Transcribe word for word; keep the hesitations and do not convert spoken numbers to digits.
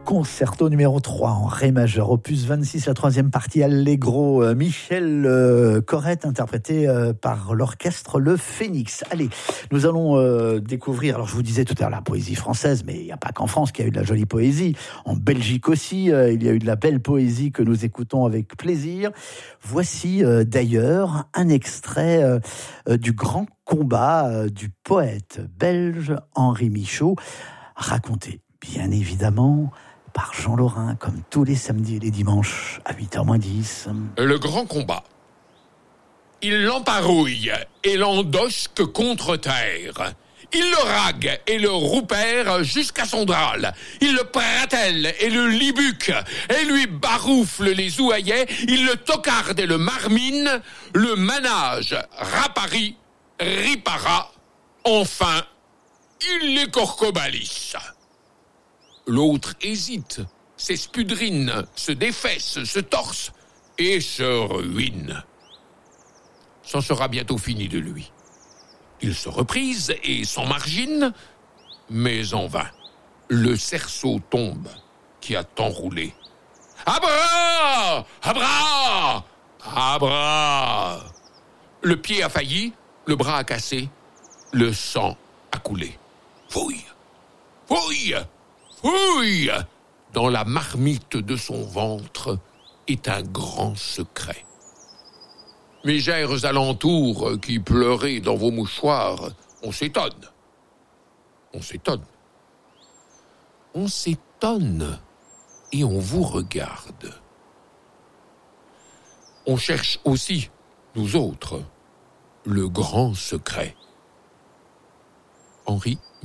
Concerto numéro trois en ré majeur, opus vingt-six, la troisième partie, Allegro, euh, Michel euh, Corrette, interprété euh, par l'orchestre Le Phénix. Allez, nous allons euh, découvrir, alors je vous disais tout à l'heure la poésie française, mais il n'y a pas qu'en France qu'il y a eu de la jolie poésie. En Belgique aussi, euh, il y a eu de la belle poésie que nous écoutons avec plaisir. Voici euh, d'ailleurs un extrait euh, euh, du grand combat euh, du poète belge Henri Michaud, raconté bien évidemment par Jean Laurin, comme tous les samedis et les dimanches à huit heures moins dix. Le grand combat. Il l'emparouille et l'endosque contre terre. Il le rague et le roupère jusqu'à son drâle. Il le pratelle et le libuque et lui baroufle les ouaillets. Il le tocarde et le marmine. Le manage rapari, ripara. Enfin, il les corcobalisse. L'autre hésite, s'espudrine, se défesse, se torse et se ruine. C'en sera bientôt fini de lui. Il se reprise et s'en margine, mais en vain. Le cerceau tombe qui a tant roulé. À bras! À bras! À bras! Le pied a failli, le bras a cassé, le sang a coulé. Fouille! Fouille! Fouille! Dans la marmite de son ventre est un grand secret. Mégères alentours qui pleuraient dans vos mouchoirs, on s'étonne. On s'étonne. On s'étonne et on vous regarde. On cherche aussi, nous autres, le grand secret. Henri